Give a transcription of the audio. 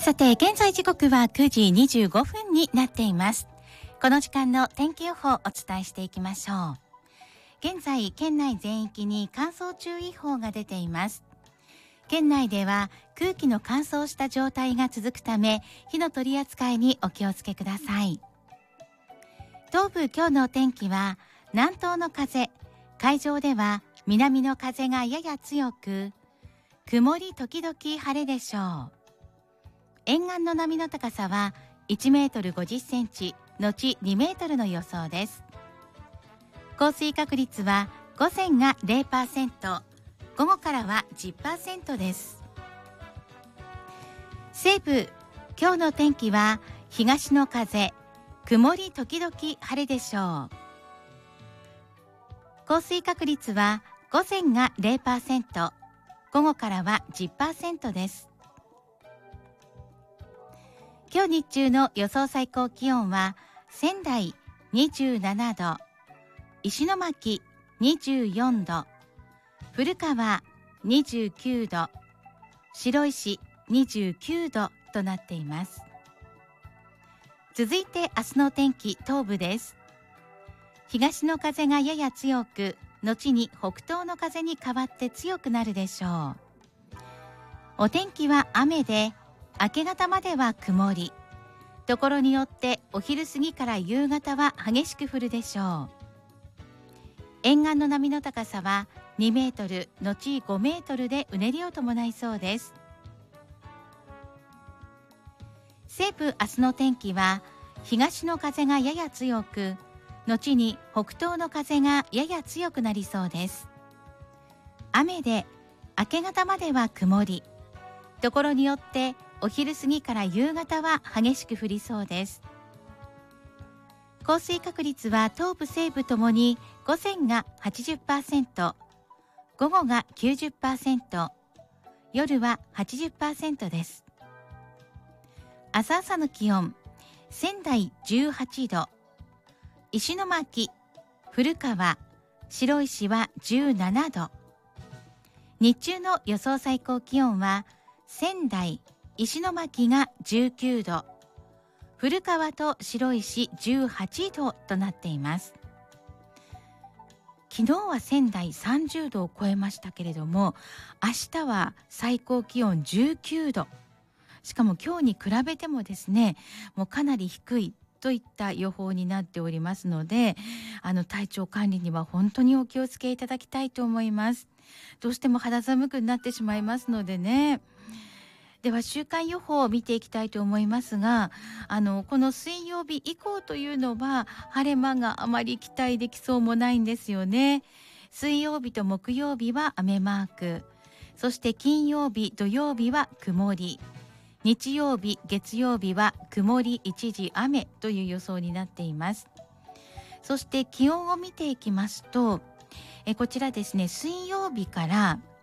さて現在時刻は9時25分になっています。この時間の天気予報をお伝えしていきましょう。現在県内全域に乾燥注意報が出ています。県内では空気の乾燥した状態が続くため火の取り扱いにお気をつけください。東部今日のお天気は南東の風、海上では南の風がやや強く曇り時々晴れでしょう。沿岸の波の高さは1メートル50センチ後2メートルの予想です。降水確率は午前が 0%、午後からは 10% です。西部今日の天気は東の風、曇り時々晴れでしょう。降水確率は午前が 0%、午後からは 10% です。今日日中の予想最高気温は仙台27度、石巻24度、古川29度、白石29度となっています。続いて明日の天気、東部です。東の風がやや強く、後に北東の風に変わって強くなるでしょう。お天気は雨で、明け方までは曇り、ところによってお昼過ぎから夕方は激しく降るでしょう。沿岸の波の高さは2メートル後5メートルでうねりを伴いそうです。西部明日の天気は東の風がやや強く、後に北東の風がやや強くなりそうです。雨で明け方までは曇り、ところによってお昼過ぎから夕方は激しく降りそうです。降水確率は東部西部ともに午前が 80%、午後が 90%、夜は 80% です。明日朝の気温、仙台18度、石巻、古川、白石は17度。日中の予想最高気温は仙台、石巻が19度、古川と白石18度となっています。昨日は仙台30度を超えましたけれども、明日は最高気温19度。しかも今日に比べてもですね、もうかなり低いといった予報になっておりますので、体調管理には本当にお気をつけいただきたいと思います。どうしても肌寒くなってしまいますのでね。では週間予報を見ていきたいと思いますが、この水曜日以降というのは晴れ間があまり期待できそうもないんですよね。水曜日と木曜日は雨マーク、そして金曜日土曜日は曇り、日曜日月曜日は曇り一時雨という予想になっています。そして気温を見ていきますと、こちらですね、水曜日から